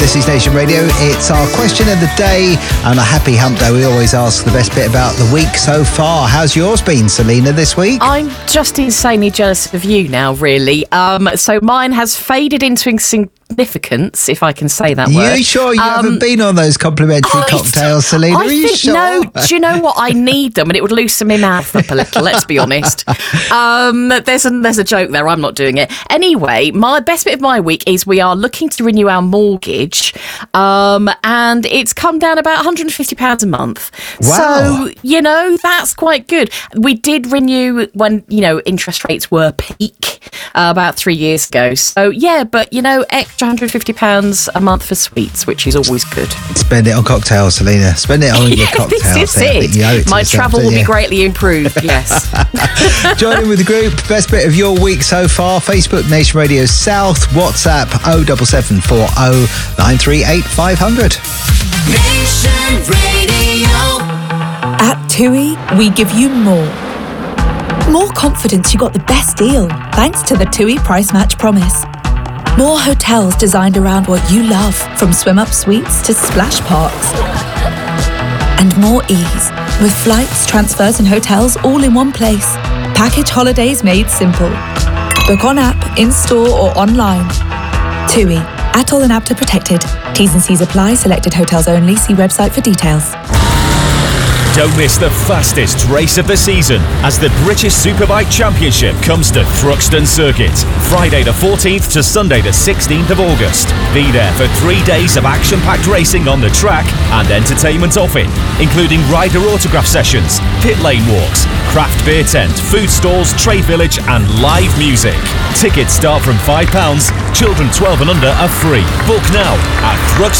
This is Nation Radio. It's our question of the day, and a happy hump day. We always ask the best bit about the week so far. How's yours been, Selena, this week? I'm just insanely jealous of you now, really. So mine has faded into insignificance, if I can say that word. You sure you haven't been on those complimentary cocktails, Selena? Are you sure? No, do you know what? I need them, and it would loosen my mouth up a little, let's be honest. There's a joke there. I'm not doing it. Anyway, my best bit of my week is we are looking to renew our mortgage, and it's come down about £150 a month. Wow. So, that's quite good. We did renew when, interest rates were peak about 3 years ago. So, yeah, but, extra £150 a month for sweets, which is always good. Spend it on cocktails, Selena. Spend it on your cocktails. This is it. My travel will be greatly improved, yes. Join in with the group. Best bit of your week so far. Facebook Nation Radio South. WhatsApp 07740 938 500. Nation Radio. At TUI, we give you more. More confidence you got the best deal, thanks to the TUI Price Match Promise. More hotels designed around what you love, from swim-up suites to splash parks. And more ease, with flights, transfers and hotels all in one place. Package holidays made simple. Book on app, in-store or online. TUI. ATOL and APTA protected. T's and C's apply. Selected hotels only. See website for details. Don't miss the fastest race of the season as the British Superbike Championship comes to Thruxton Circuit, Friday the 14th to Sunday the 16th of August. Be there for 3 days of action-packed racing on the track and entertainment off it, including rider autograph sessions, pit lane walks, craft beer tent, food stalls, trade village and live music. Tickets start from £5. Children 12 and under are free. Book now at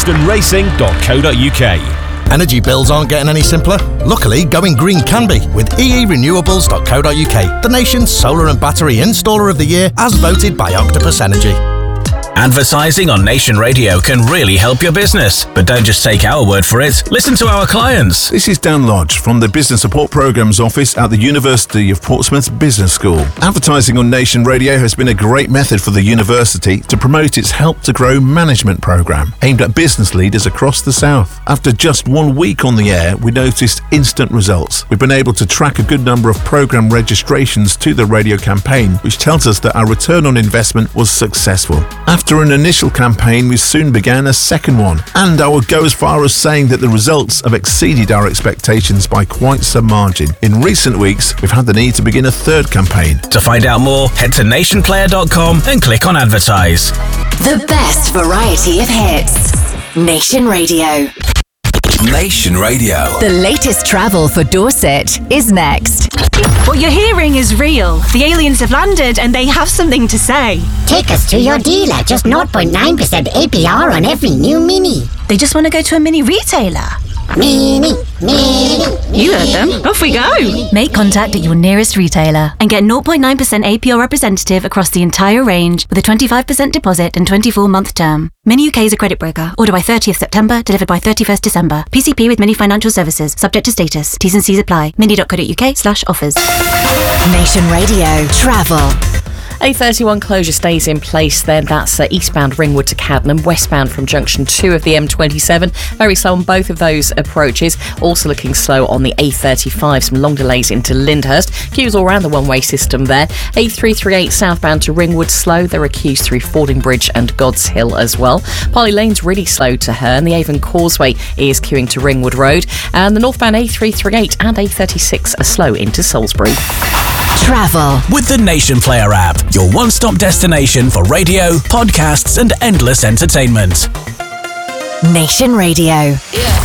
thruxtonracing.co.uk. Energy bills aren't getting any simpler. Luckily, going green can be with eerenewables.co.uk, the nation's solar and battery installer of the year as voted by Octopus Energy. Advertising on Nation Radio can really help your business, but don't just take our word for it. Listen to our clients. This is Dan Lodge from the Business Support Programmes Office at the University of Portsmouth Business School. Advertising on Nation Radio has been a great method for the university to promote its Help to Grow management programme, aimed at business leaders across the South. After just 1 week on the air, we noticed instant results. We've been able to track a good number of programme registrations to the radio campaign, which tells us that our return on investment was successful. After an initial campaign, we soon began a second one, and I would go as far as saying that the results have exceeded our expectations by quite some margin. In recent weeks, we've had the need to begin a third campaign. To find out more, head to nationplayer.com and click on advertise. The best variety of hits. Nation Radio. Nation Radio. The latest travel for Dorset is next. What you're hearing is real. The aliens have landed and they have something to say. Take us to your dealer. Just 0.9% APR on every new Mini. They just want to go to a mini retailer. Mini. You heard them. Off we go. Make contact at your nearest retailer and get 0.9% APR representative across the entire range with a 25% deposit and 24-month term. Mini UK is a credit broker. Order by 30th September, delivered by 31st December. PCP with Mini Financial Services. Subject to status. T's and C's apply. mini.co.uk/offers. Nation Radio. Travel. A31 closure stays in place then. That's eastbound Ringwood to Cadnam, westbound from junction 2 of the M27. Very slow on both of those approaches. Also looking slow on the A35. Some long delays into Lyndhurst. Queues all around the one-way system there. A338 southbound to Ringwood slow. There are queues through Fording Bridge and God's Hill as well. Parley Lane's really slow to Herne. The Avon Causeway is queuing to Ringwood Road. And the northbound A338 and A36 are slow into Salisbury. Travel with the Nation Player app, your one-stop destination for radio, podcasts and endless entertainment. Nation Radio.